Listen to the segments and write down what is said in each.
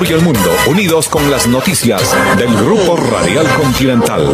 Ecuador y el mundo, unidos con las noticias del Grupo Radial Continental.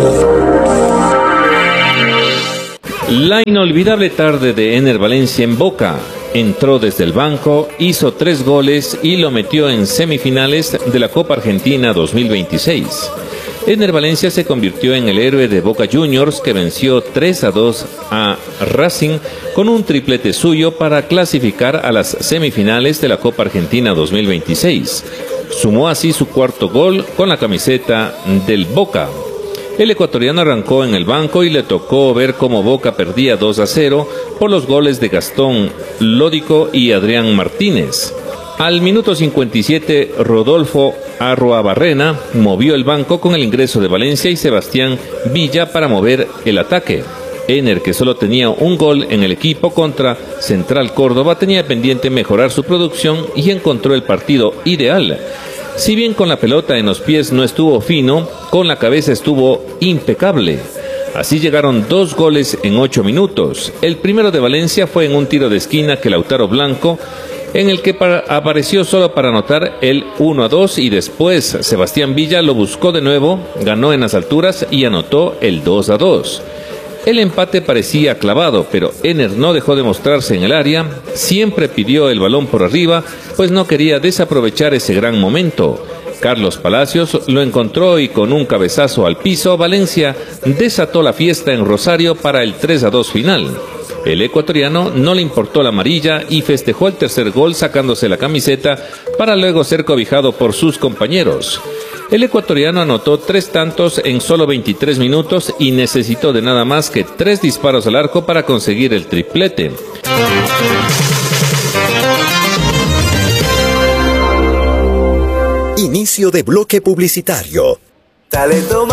La inolvidable tarde de Ener Valencia en Boca. Entró desde el banco, hizo 3 goles y lo metió en semifinales de la Copa Argentina 2026. Ener Valencia se convirtió en el héroe de Boca Juniors, que venció 3-2 a Racing con un triplete suyo para clasificar a las semifinales de la Copa Argentina 2026. Sumó así su 4º gol con la camiseta del Boca. El ecuatoriano arrancó en el banco y le tocó ver cómo Boca perdía 2-0 por los goles de Gastón Lódico y Adrián Martínez. Al minuto 57, Rodolfo Arruabarrena movió el banco con el ingreso de Valencia y Sebastián Villa para mover el ataque. Ener, que solo tenía un gol en el equipo contra Central Córdoba, tenía pendiente mejorar su producción y encontró el partido ideal. Si bien con la pelota en los pies no estuvo fino, con la cabeza estuvo impecable. Así llegaron 2 goles en 8 minutos. El primero de Valencia fue en un tiro de esquina que Lautaro Blanco, en el que apareció solo para anotar el 1-2, y después Sebastián Villa lo buscó de nuevo, ganó en las alturas y anotó el 2-2. El empate parecía clavado, pero Ener no dejó de mostrarse en el área, siempre pidió el balón por arriba, pues no quería desaprovechar ese gran momento. Carlos Palacios lo encontró y con un cabezazo al piso, Valencia desató la fiesta en Rosario para el 3-2 final. El ecuatoriano no le importó la amarilla y festejó el 3er gol sacándose la camiseta para luego ser cobijado por sus compañeros. El ecuatoriano anotó 3 tantos en solo 23 minutos y necesitó de nada más que 3 disparos al arco para conseguir el triplete. Inicio de bloque publicitario.